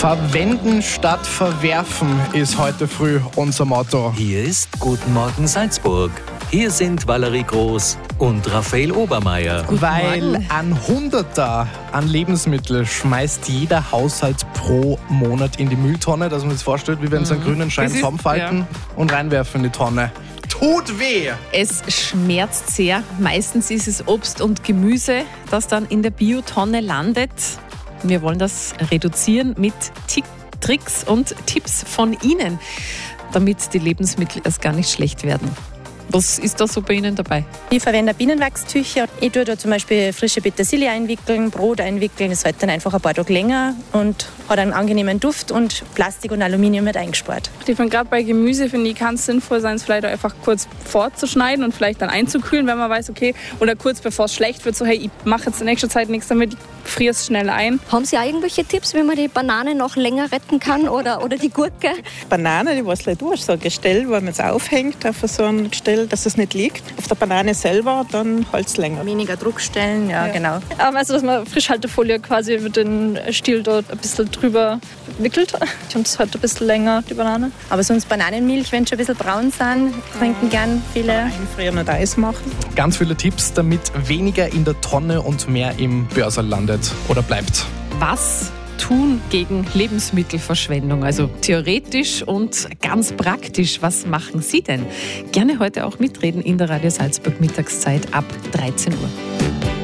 Verwenden statt verwerfen ist heute früh unser Motto. Hier ist Guten Morgen Salzburg. Hier sind Valerie Groß und Raphael Obermeier. Weil ein Hunderter an Lebensmittel schmeißt jeder Haushalt pro Monat in die Mülltonne, dass man sich das vorstellt, wie wenn sie einen grünen Schein zusammenfalten und reinwerfen in die Tonne. Tut weh! Es schmerzt sehr. Meistens ist es Obst und Gemüse, das dann in der Biotonne landet. Wir wollen das reduzieren mit Tricks und Tipps von Ihnen, damit die Lebensmittel erst gar nicht schlecht werden. Was ist da so bei Ihnen dabei? Ich verwende Bienenwachstücher. Ich tue da zum Beispiel frische Petersilie einwickeln, Brot einwickeln. Das hält dann einfach ein paar Tage länger und hat einen angenehmen Duft, und Plastik und Aluminium wird eingespart. Gerade bei Gemüse finde ich, kann es sinnvoll sein, es vielleicht auch einfach kurz vorzuschneiden und vielleicht dann einzukühlen, wenn man weiß, okay, oder kurz bevor es schlecht wird, so hey, ich mache jetzt in nächster Zeit nichts damit, ich friere es schnell ein. Haben Sie auch irgendwelche Tipps, wie man die Banane noch länger retten kann oder die Gurke? Banane, die was du hast, so ein Gestell, wo man es aufhängt auf so ein Gestell, dass es nicht liegt. Auf der Banane selber, dann hält es länger. Weniger Druckstellen, ja, genau. Also, dass man Frischhaltefolie quasi mit den Stiel dort ein bisschen drüber wickelt. Und es halt ein bisschen länger, die Banane. Aber sonst Bananenmilch, wenn schon ein bisschen braun sind, trinken gern viele. Einfrieren und Eis machen. Ganz viele Tipps, damit weniger in der Tonne und mehr im Börsal landet oder bleibt. Was tun gegen Lebensmittelverschwendung? Also theoretisch und ganz praktisch. Was machen Sie denn? Gerne heute auch mitreden in der Radio Salzburg Mittagszeit ab 13 Uhr.